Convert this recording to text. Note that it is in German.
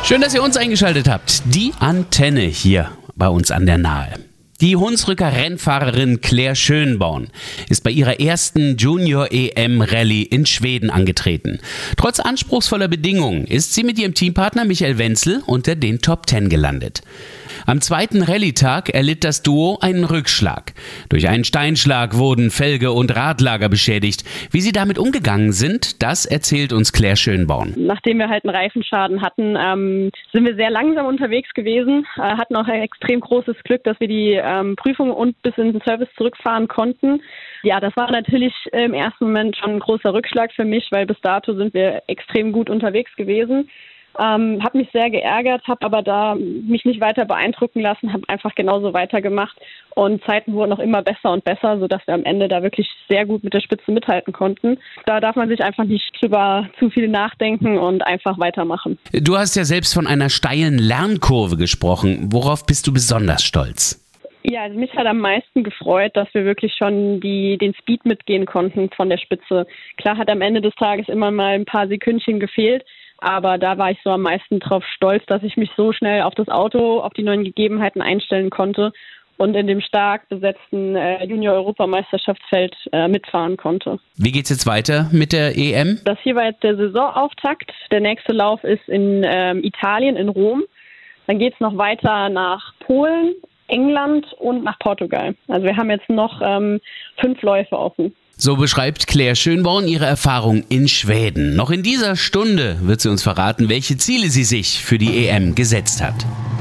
Schön, dass ihr uns eingeschaltet habt. Die Antenne hier bei uns an der Nahe. Die Hunsrücker Rennfahrerin Claire Schönborn ist bei ihrer ersten Junior-EM-Rallye in Schweden angetreten. Trotz anspruchsvoller Bedingungen ist sie mit ihrem Teampartner Michael Wenzel unter den Top 10 gelandet. Am zweiten Rallye-Tag erlitt das Duo einen Rückschlag. Durch einen Steinschlag wurden Felge und Radlager beschädigt. Wie sie damit umgegangen sind, das erzählt uns Claire Schönborn. Nachdem wir halt einen Reifenschaden hatten, sind wir sehr langsam unterwegs gewesen, hatten auch ein extrem großes Glück, dass wir die Prüfung und bis in den Service zurückfahren konnten. Ja, das war natürlich im ersten Moment schon ein großer Rückschlag für mich, weil bis dato sind wir extrem gut unterwegs gewesen. Habe mich sehr geärgert, habe aber da mich nicht weiter beeindrucken lassen, habe einfach genauso weitergemacht und Zeiten wurden auch immer besser und besser, sodass wir am Ende da wirklich sehr gut mit der Spitze mithalten konnten. Da darf man sich einfach nicht drüber zu viel nachdenken und einfach weitermachen. Du hast ja selbst von einer steilen Lernkurve gesprochen. Worauf bist du besonders stolz? Ja, also mich hat am meisten gefreut, dass wir wirklich schon den Speed mitgehen konnten von der Spitze. Klar hat am Ende des Tages immer mal ein paar Sekündchen gefehlt, aber da war ich so am meisten drauf stolz, dass ich mich so schnell auf das Auto, auf die neuen Gegebenheiten einstellen konnte und in dem stark besetzten Junior-Europameisterschaftsfeld mitfahren konnte. Wie geht's jetzt weiter mit der EM? Das hier war jetzt der Saisonauftakt. Der nächste Lauf ist in Italien, in Rom. Dann geht's noch weiter nach Polen, England und nach Portugal. Also wir haben jetzt noch 5 Läufe offen. So beschreibt Claire Schönborn ihre Erfahrung in Schweden. Noch in dieser Stunde wird sie uns verraten, welche Ziele sie sich für die EM gesetzt hat.